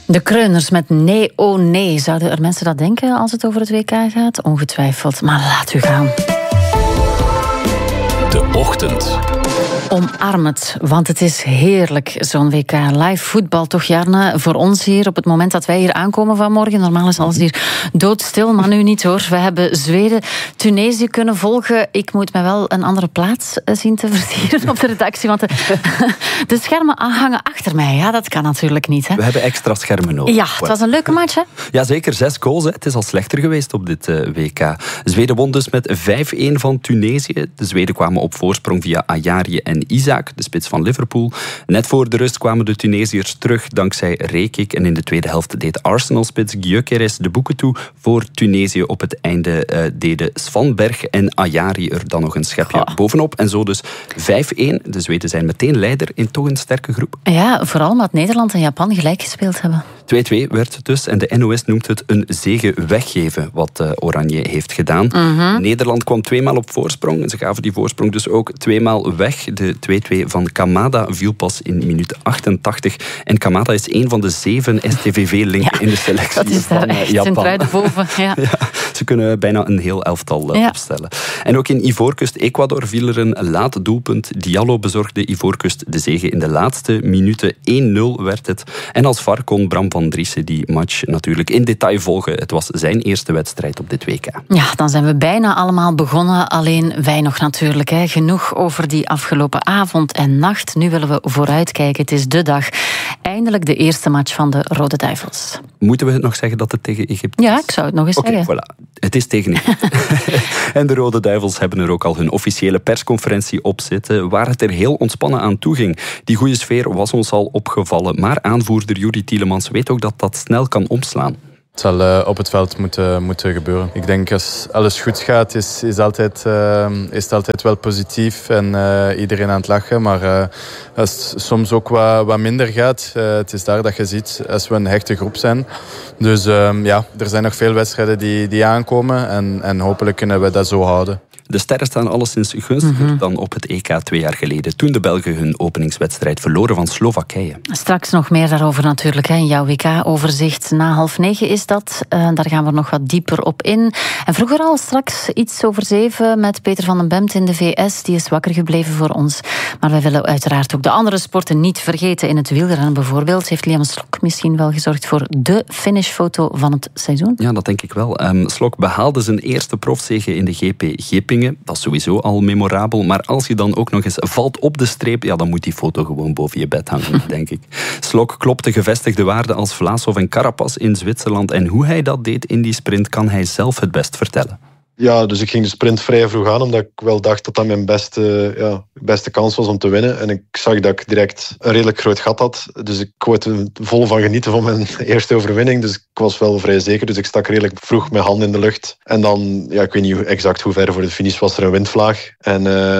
De kreuners met nee, oh nee. Zouden er mensen dat denken als het over het WK gaat? Ongetwijfeld, maar laat u gaan. De ochtend. Omarm het, want het is heerlijk, zo'n WK. Live voetbal toch, Jarne, voor ons hier op het moment dat wij hier aankomen vanmorgen. Normaal is alles hier doodstil, maar nu niet hoor. We hebben Zweden, Tunesië kunnen volgen. Ik moet me wel een andere plaats zien te versieren op de redactie, want de schermen hangen achter mij. Ja, dat kan natuurlijk niet. Hè? We hebben extra schermen nodig. Ja, het was een leuke match, hè? Ja, zeker. 6 goals. Hè. Het is al slechter geweest op dit WK. Zweden won dus met 5-1 van Tunesië. De Zweden kwamen op voorsprong via Ayari en Isaac, de spits van Liverpool. Net voor de rust kwamen de Tunesiërs terug dankzij Rekik. En in de tweede helft deed Arsenal-spits Gyökeres de boeken toe. Voor Tunesië op het einde deden Svanberg en Ayari er dan nog een schepje bovenop. En zo dus 5-1. De Zweden zijn meteen leider in toch een sterke groep. Ja, vooral omdat Nederland en Japan gelijk gespeeld hebben. 2-2 werd het dus en de NOS noemt het een zege weggeven wat Oranje heeft gedaan. Nederland kwam 2 maal op voorsprong en ze gaven die voorsprong dus ook 2 maal weg. De 2-2 van Kamada viel pas in minuut 88 en Kamada is een van de 7 STVV-linken in de selectie dat is van echt Japan. Ten truide boven. Ja. Ja, ze kunnen bijna een heel elftal opstellen. En ook in Ivoorkust-Ecuador viel er een laat doelpunt. Diallo bezorgde Ivoorkust de zege in de laatste minuten. 1-0 werd het. En als VAR kon Bram van Driessen die match natuurlijk in detail volgen. Het was zijn eerste wedstrijd op dit WK. Ja, dan zijn we bijna allemaal begonnen. Alleen wij nog natuurlijk. Hè. Genoeg over die afgelopen avond en nacht. Nu willen we vooruitkijken. Het is de dag. Eindelijk de eerste match van de Rode Duivels. Moeten we het nog zeggen dat het tegen Egypte is? Ja, ik zou het nog eens zeggen. Voilà. Het is tegen Egypte. En de Rode Duivels hebben er ook al hun officiële persconferentie op zitten, waar het er heel ontspannen aan toe ging. Die goede sfeer was ons al opgevallen, maar aanvoerder Juri Tielemans weet ook dat dat snel kan omslaan. Het zal op het veld moeten gebeuren. Ik denk als alles goed gaat, is het altijd wel positief en iedereen aan het lachen. Maar als het soms ook wat minder gaat, het is daar dat je ziet als we een hechte groep zijn. Dus er zijn nog veel wedstrijden die aankomen en hopelijk kunnen we dat zo houden. De sterren staan alleszins gunstiger dan op het EK 2 jaar geleden, toen de Belgen hun openingswedstrijd verloren van Slowakije. Straks nog meer daarover natuurlijk, in jouw WK-overzicht. Na 8:30 is dat. Daar gaan we nog wat dieper op in. En vroeger al straks iets over 7 met Peter van den Bemt in de VS. Die is wakker gebleven voor ons. Maar wij willen uiteraard ook de andere sporten niet vergeten. In het wielrennen bijvoorbeeld heeft Liam Slok misschien wel gezorgd voor de finishfoto van het seizoen. Ja, dat denk ik wel. Slok behaalde zijn eerste profzege in de GP Gippingen. Dat is sowieso al memorabel. Maar als je dan ook nog eens valt op de streep, ja, dan moet die foto gewoon boven je bed hangen, denk ik. Slok klopte gevestigde waarden als Vlasov en Carapaz in Zwitserland. En hoe hij dat deed in die sprint kan hij zelf het best vertellen. Ja, dus ik ging de sprint vrij vroeg aan, omdat ik wel dacht dat dat mijn beste kans was om te winnen. En ik zag dat ik direct een redelijk groot gat had. Dus ik wou er vol van genieten van mijn eerste overwinning. Dus ik was wel vrij zeker. Dus ik stak redelijk vroeg mijn hand in de lucht. En dan, ik weet niet exact hoe ver voor de finish, was er een windvlaag. En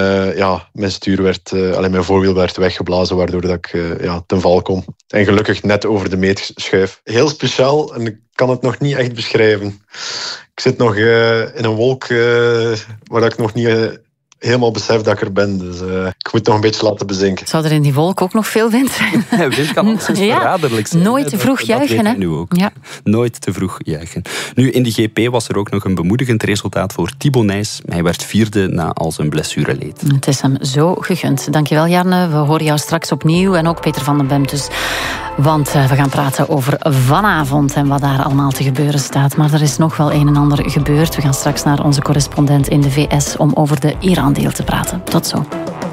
mijn voorwiel werd weggeblazen, waardoor dat ik ten val kom. En gelukkig net over de meet schuif. Heel speciaal, en ik kan het nog niet echt beschrijven. Ik zit nog in een wolk waar ik nog niet helemaal besef dat ik er ben. Dus ik moet nog een beetje laten bezinken. Zou er in die wolk ook nog veel wind zijn? Ja, wind kan alleszins verraderlijk zijn. Nooit te vroeg juichen, hè? Nu ook. Ja. Nooit te vroeg juichen. Nu, in de GP was er ook nog een bemoedigend resultaat voor Thibaut Nys. Hij werd 4e na al zijn blessure leed. Het is hem zo gegund. Dankjewel, Jarne. We horen jou straks opnieuw. En ook Peter van den Bemt dus. Want we gaan praten over vanavond en wat daar allemaal te gebeuren staat. Maar er is nog wel een en ander gebeurd. We gaan straks naar onze correspondent in de VS om over de Iran-deal te praten. Tot zo.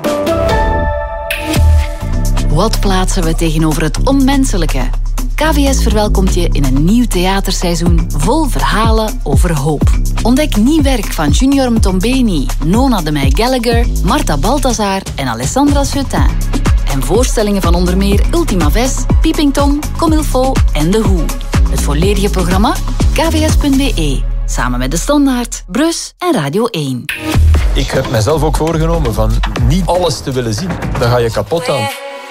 Wat plaatsen we tegenover het onmenselijke? KVS verwelkomt je in een nieuw theaterseizoen vol verhalen over hoop. Ontdek nieuw werk van Junior Mtombeni, Nona de Meij Gallagher, Marta Balthazar en Alessandra Seutin. En voorstellingen van onder meer Ultima Ves, Peeping Tom, Comme il faut en The Who. Het volledige programma? kvs.be. Samen met De Standaard, Brus en Radio 1. Ik heb mezelf ook voorgenomen van niet alles te willen zien. Daar ga je kapot aan.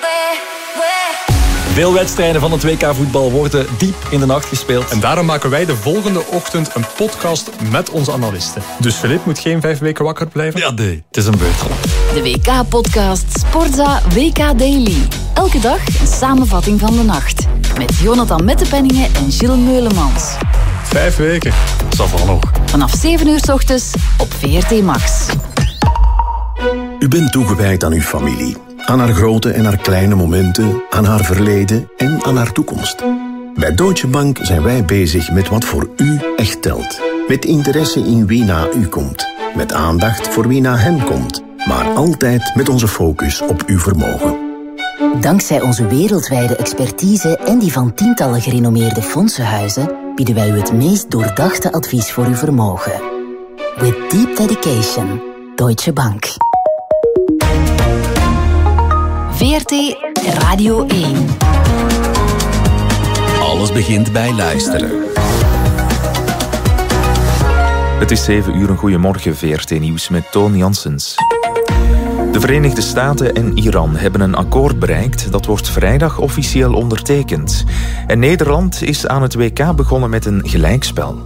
Veel wedstrijden van het WK-voetbal worden diep in de nacht gespeeld. En daarom maken wij de volgende ochtend een podcast met onze analisten. Dus Filip moet geen 5 weken wakker blijven? Ja, nee, het is een beurt. De WK-podcast Sportza WK Daily. Elke dag een samenvatting van de nacht. Met Jonathan Mettepenningen en Gilles Meulemans. 5 weken, dat zal nog. Vanaf 7 uur 's ochtends op VRT Max. U bent toegewijd aan uw familie. Aan haar grote en haar kleine momenten, aan haar verleden en aan haar toekomst. Bij Deutsche Bank zijn wij bezig met wat voor u echt telt. Met interesse in wie na u komt. Met aandacht voor wie na hen komt. Maar altijd met onze focus op uw vermogen. Dankzij onze wereldwijde expertise en die van tientallen gerenommeerde fondsenhuizen bieden wij u het meest doordachte advies voor uw vermogen. With deep dedication, Deutsche Bank. VRT Radio 1. Alles begint bij luisteren. Het is 7 uur, een goeiemorgen, VRT Nieuws met Toon Janssens. De Verenigde Staten en Iran hebben een akkoord bereikt. Dat wordt vrijdag officieel ondertekend. En Nederland is aan het WK begonnen met een gelijkspel.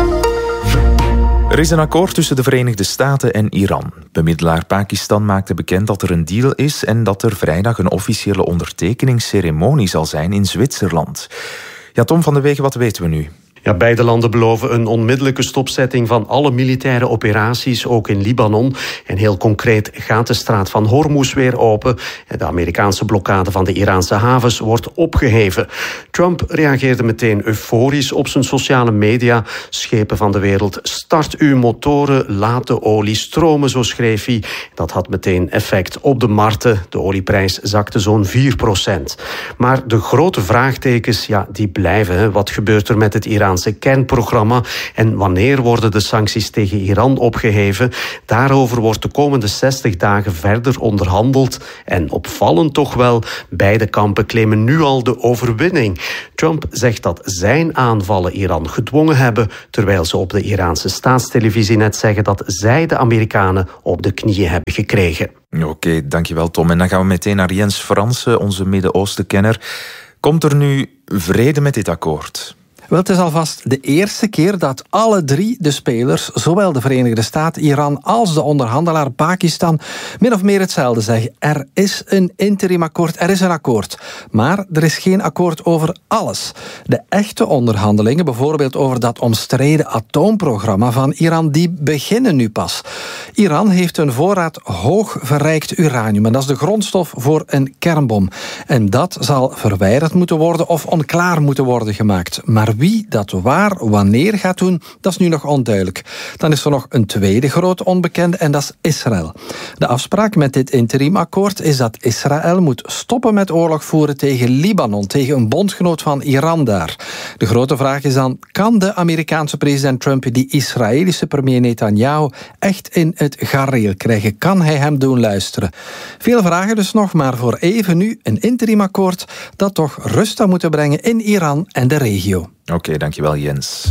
Er is een akkoord tussen de Verenigde Staten en Iran. Bemiddelaar Pakistan maakte bekend dat er een deal is en dat er vrijdag een officiële ondertekeningsceremonie zal zijn in Zwitserland. Ja, Tom van de Wegen, wat weten we nu? Ja, beide landen beloven een onmiddellijke stopzetting van alle militaire operaties, ook in Libanon. En heel concreet gaat de straat van Hormuz weer open. En de Amerikaanse blokkade van de Iraanse havens wordt opgeheven. Trump reageerde meteen euforisch op zijn sociale media. Schepen van de wereld, start uw motoren, laat de olie stromen, zo schreef hij. Dat had meteen effect op de markten. De olieprijs zakte zo'n 4%. Maar de grote vraagtekens, ja, die blijven. Hè. Wat gebeurt er met het Iraanse kernprogramma en wanneer worden de sancties tegen Iran opgeheven? Daarover wordt de komende 60 dagen verder onderhandeld. En opvallend toch wel, beide kampen claimen nu al de overwinning. Trump zegt dat zijn aanvallen Iran gedwongen hebben, terwijl ze op de Iraanse staatstelevisie net zeggen dat zij de Amerikanen op de knieën hebben gekregen. Oké, dankjewel Tom. En dan gaan we meteen naar Jens Fransen, onze Midden-Oosten-kenner. Komt er nu vrede met dit akkoord? Wel, het is alvast de eerste keer dat alle drie de spelers, zowel de Verenigde Staten, Iran als de onderhandelaar Pakistan, min of meer hetzelfde zeggen. Er is een interimakkoord, er is een akkoord. Maar er is geen akkoord over alles. De echte onderhandelingen, bijvoorbeeld over dat omstreden atoomprogramma van Iran, die beginnen nu pas. Iran heeft een voorraad hoog verrijkt uranium en dat is de grondstof voor een kernbom. En dat zal verwijderd moeten worden of onklaar moeten worden gemaakt. Maar wie dat waar, wanneer gaat doen, dat is nu nog onduidelijk. Dan is er nog een tweede grote onbekende en dat is Israël. De afspraak met dit interimakkoord is dat Israël moet stoppen met oorlog voeren tegen Libanon, tegen een bondgenoot van Iran daar. De grote vraag is dan, kan de Amerikaanse president Trump die Israëlische premier Netanyahu echt in het gareel krijgen? Kan hij hem doen luisteren? Veel vragen dus nog, maar voor even nu een interimakkoord dat toch rust zou moeten brengen in Iran en de regio. Oké, dankjewel Jens.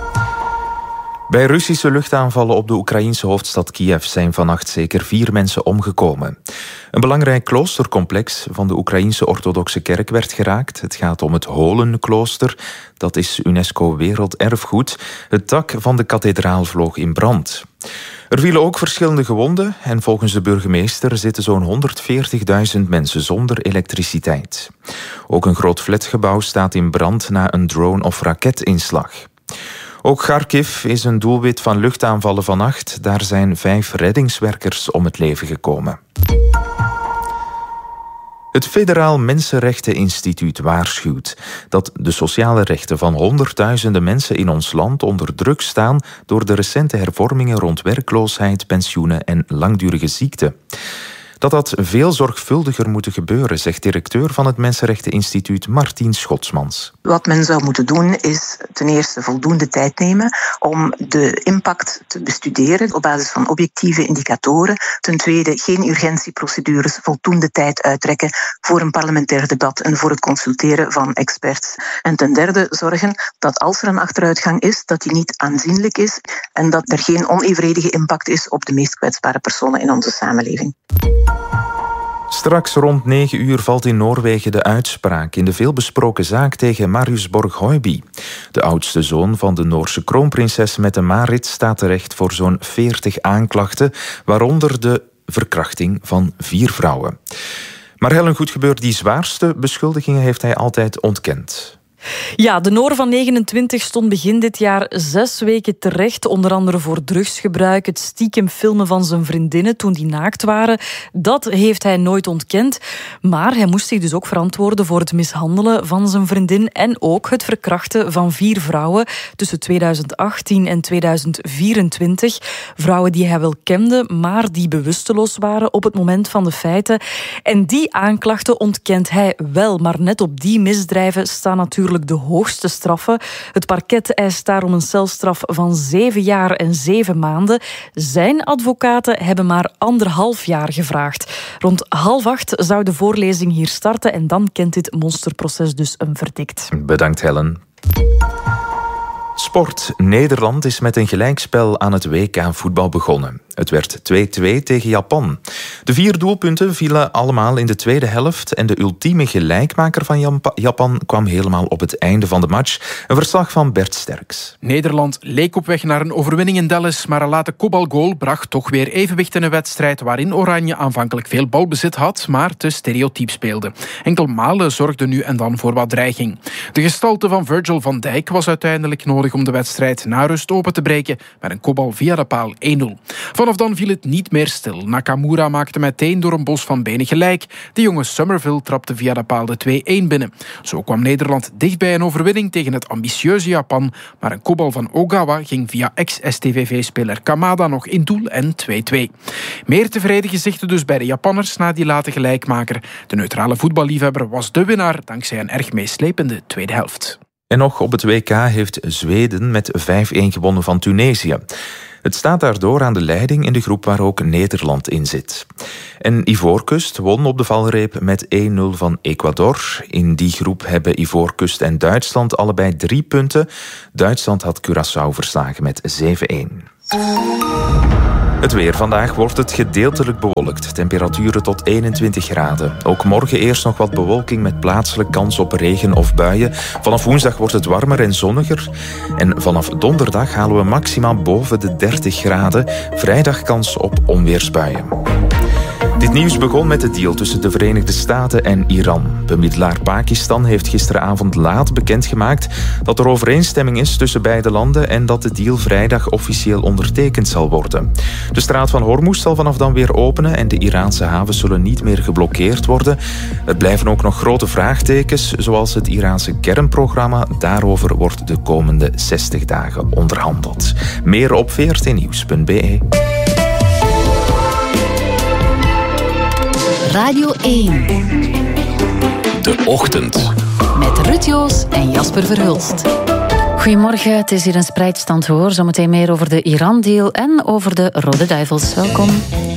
Bij Russische luchtaanvallen op de Oekraïense hoofdstad Kiev zijn vannacht zeker 4 mensen omgekomen. Een belangrijk kloostercomplex van de Oekraïense orthodoxe kerk werd geraakt. Het gaat om het Holenklooster. Dat is UNESCO Werelderfgoed. Het dak van de kathedraal vloog in brand. Er vielen ook verschillende gewonden en volgens de burgemeester zitten zo'n 140.000 mensen zonder elektriciteit. Ook een groot flatgebouw staat in brand na een drone- of raketinslag. Ook Kharkiv is een doelwit van luchtaanvallen vannacht. Daar zijn 5 reddingswerkers om het leven gekomen. Het Federaal Mensenrechteninstituut waarschuwt dat de sociale rechten van honderdduizenden mensen in ons land onder druk staan door de recente hervormingen rond werkloosheid, pensioenen en langdurige ziekte. Dat veel zorgvuldiger moet gebeuren, zegt directeur van het Mensenrechteninstituut Martien Schotsmans. Wat men zou moeten doen is ten eerste voldoende tijd nemen om de impact te bestuderen op basis van objectieve indicatoren. Ten tweede geen urgentieprocedures, voldoende tijd uittrekken voor een parlementair debat en voor het consulteren van experts. En ten derde zorgen dat als er een achteruitgang is, dat die niet aanzienlijk is en dat er geen onevenredige impact is op de meest kwetsbare personen in onze samenleving. Straks rond 9 uur valt in Noorwegen de uitspraak in de veelbesproken zaak tegen Marius Borg Høiby. De oudste zoon van de Noorse kroonprinses Mette-Marit staat terecht voor zo'n 40 aanklachten, waaronder de verkrachting van 4 vrouwen. Maar Helen Goedgebeurt, die zwaarste beschuldigingen heeft hij altijd ontkend. Ja, de Noor van 29 stond begin dit jaar 6 weken terecht, onder andere voor drugsgebruik, het stiekem filmen van zijn vriendinnen toen die naakt waren. Dat heeft hij nooit ontkend, maar hij moest zich dus ook verantwoorden voor het mishandelen van zijn vriendin en ook het verkrachten van 4 vrouwen tussen 2018 en 2024. Vrouwen die hij wel kende, maar die bewusteloos waren op het moment van de feiten. En die aanklachten ontkent hij wel, maar net op die misdrijven staan natuurlijk de hoogste straffen. Het parket eist daarom een celstraf van 7 jaar en 7 maanden. Zijn advocaten hebben maar 1,5 jaar gevraagd. Rond 7:30 zou de voorlezing hier starten en dan kent dit monsterproces dus een verdict. Bedankt, Helen. Sport. Nederland is met een gelijkspel aan het WK voetbal begonnen. Het werd 2-2 tegen Japan. De 4 doelpunten vielen allemaal in de tweede helft en de ultieme gelijkmaker van Japan kwam helemaal op het einde van de match. Een verslag van Bert Sterks. Nederland leek op weg naar een overwinning in Dallas, maar een late kopbalgoal bracht toch weer evenwicht in een wedstrijd waarin Oranje aanvankelijk veel balbezit had, maar te stereotyp speelde. Enkel Malen zorgde nu en dan voor wat dreiging. De gestalte van Virgil van Dijk was uiteindelijk nodig om de wedstrijd na rust open te breken met een kopbal via de paal 1-0. Vanaf dan viel het niet meer stil. Nakamura maakte meteen door een bos van benen gelijk. De jonge Somerville trapte via de paal de 2-1 binnen. Zo kwam Nederland dicht bij een overwinning tegen het ambitieuze Japan, maar een kopbal van Ogawa ging via ex-STVV-speler Kamada nog in doel en 2-2. Meer tevreden gezichten dus bij de Japanners na die late gelijkmaker. De neutrale voetballiefhebber was de winnaar dankzij een erg meeslepende tweede helft. En nog op het WK heeft Zweden met 5-1 gewonnen van Tunesië. Het staat daardoor aan de leiding in de groep waar ook Nederland in zit. En Ivoorkust won op de valreep met 1-0 van Ecuador. In die groep hebben Ivoorkust en Duitsland allebei 3 punten. Duitsland had Curaçao verslagen met 7-1. Het weer. Vandaag wordt het gedeeltelijk bewolkt. Temperaturen tot 21 graden. Ook morgen eerst nog wat bewolking met plaatselijk kans op regen of buien. Vanaf woensdag wordt het warmer en zonniger. En vanaf donderdag halen we maximaal boven de 30 graden. Vrijdag kans op onweersbuien. Dit nieuws begon met de deal tussen de Verenigde Staten en Iran. Bemiddelaar Pakistan heeft gisteravond laat bekendgemaakt dat er overeenstemming is tussen beide landen en dat de deal vrijdag officieel ondertekend zal worden. De straat van Hormuz zal vanaf dan weer openen en de Iraanse havens zullen niet meer geblokkeerd worden. Er blijven ook nog grote vraagtekens, zoals het Iraanse kernprogramma. Daarover wordt de komende 60 dagen onderhandeld. Meer op vrtnieuws.be. Radio 1. De Ochtend. Met Ruud Joos en Jasper Verhulst. Goedemorgen, het is hier een spreidstand hoor. Zometeen meer over de Iran-deal en over de Rode Duivels. Welkom.